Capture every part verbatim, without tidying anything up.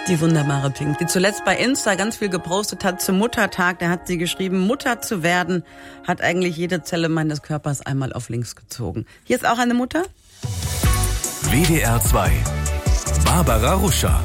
Die wunderbare Pink, die zuletzt bei Insta ganz viel gepostet hat zum Muttertag. Da hat sie geschrieben, Mutter zu werden, hat eigentlich jede Zelle meines Körpers einmal auf links gezogen. Hier ist auch eine Mutter. W D R zwei. Barbara Ruscher.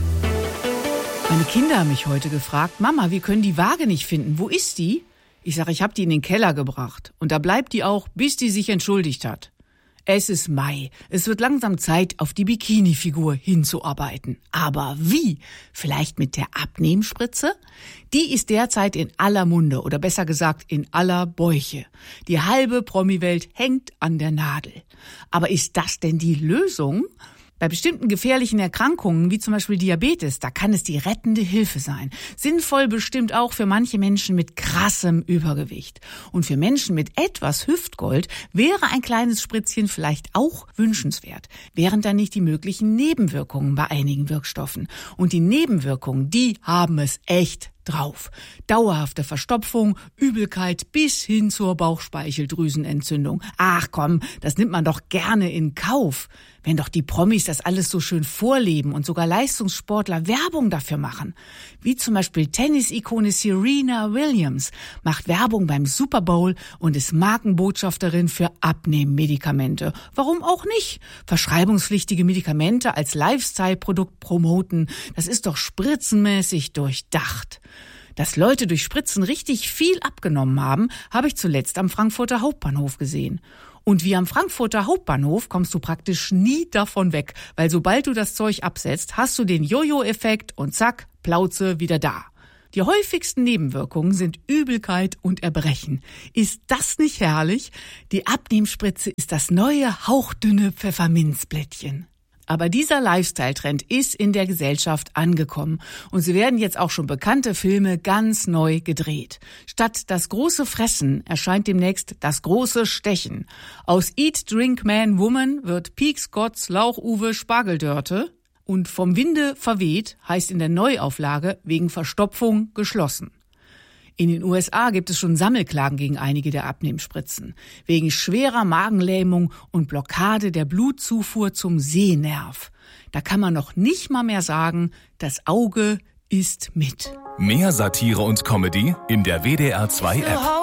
Meine Kinder haben mich heute gefragt, Mama, wir können die Waage nicht finden. Wo ist die? Ich sage, ich habe die in den Keller gebracht. Und da bleibt die auch, bis die sich entschuldigt hat. Es ist Mai. Es wird langsam Zeit, auf die Bikini-Figur hinzuarbeiten. Aber wie? Vielleicht mit der Abnehmspritze? Die ist derzeit in aller Munde oder besser gesagt in aller Bäuche. Die halbe Promi-Welt hängt an der Nadel. Aber ist das denn die Lösung? Bei bestimmten gefährlichen Erkrankungen, wie zum Beispiel Diabetes, da kann es die rettende Hilfe sein. Sinnvoll bestimmt auch für manche Menschen mit krassem Übergewicht. Und für Menschen mit etwas Hüftgold wäre ein kleines Spritzchen vielleicht auch wünschenswert. Wären dann nicht die möglichen Nebenwirkungen bei einigen Wirkstoffen. Und die Nebenwirkungen, die haben es echt drauf. Dauerhafte Verstopfung, Übelkeit bis hin zur Bauchspeicheldrüsenentzündung. Ach komm, das nimmt man doch gerne in Kauf. Wenn doch die Promis das alles so schön vorleben und sogar Leistungssportler Werbung dafür machen. Wie zum Beispiel Tennis-Ikone Serena Williams macht Werbung beim Super Bowl und ist Markenbotschafterin für Abnehmmedikamente. Warum auch nicht? Verschreibungspflichtige Medikamente als Lifestyle-Produkt promoten, das ist doch spritzenmäßig durchdacht. Dass Leute durch Spritzen richtig viel abgenommen haben, habe ich zuletzt am Frankfurter Hauptbahnhof gesehen. Und wie am Frankfurter Hauptbahnhof kommst du praktisch nie davon weg, weil sobald du das Zeug absetzt, hast du den Jojo-Effekt und zack, Plauze wieder da. Die häufigsten Nebenwirkungen sind Übelkeit und Erbrechen. Ist das nicht herrlich? Die Abnehmspritze ist das neue hauchdünne Pfefferminzblättchen. Aber dieser Lifestyle-Trend ist in der Gesellschaft angekommen und sie werden jetzt auch schon bekannte Filme ganz neu gedreht. Statt das große Fressen erscheint demnächst das große Stechen. Aus Eat, Drink, Man, Woman wird Pieks, Gotts, Lauch-Uwe, Spargeldörte und vom Winde verweht heißt in der Neuauflage wegen Verstopfung geschlossen. In den U S A gibt es schon Sammelklagen gegen einige der Abnehmspritzen. Wegen schwerer Magenlähmung und Blockade der Blutzufuhr zum Sehnerv. Da kann man noch nicht mal mehr sagen, das Auge ist mit. Mehr Satire und Comedy in der W D R zwei App.